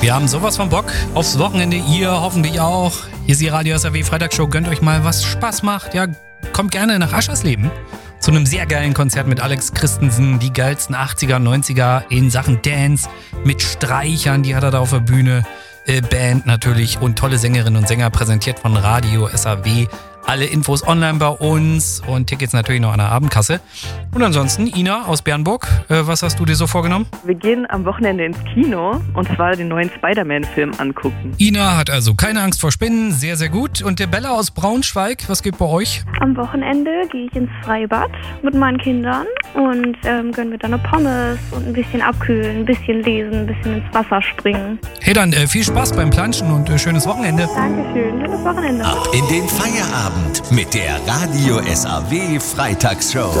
Wir haben sowas von Bock aufs Wochenende, ihr hoffentlich auch. Hier ist die Radio SAW Freitagsshow, gönnt euch mal, was Spaß macht. Ja, kommt gerne nach Aschersleben zu einem sehr geilen Konzert mit Alex Christensen, die geilsten 80er, 90er in Sachen Dance, mit Streichern, die hat er da auf der Bühne, Band natürlich und tolle Sängerinnen und Sänger, präsentiert von Radio SAW. Alle Infos online bei uns und Tickets natürlich noch an der Abendkasse. Und ansonsten, Ina aus Bernburg, was hast du dir so vorgenommen? Wir gehen am Wochenende ins Kino und zwar den neuen Spider-Man-Film angucken. Ina hat also keine Angst vor Spinnen, sehr, sehr gut. Und der Bella aus Braunschweig, was geht bei euch? Am Wochenende gehe ich ins Freibad mit meinen Kindern und gönnen wir dann eine Pommes und ein bisschen abkühlen, ein bisschen lesen, ein bisschen ins Wasser springen. Hey, dann viel Spaß beim Planschen und schönes Wochenende. Dankeschön, schönes Wochenende. Ab in den Feierabend mit der Radio SAW Freitagsshow.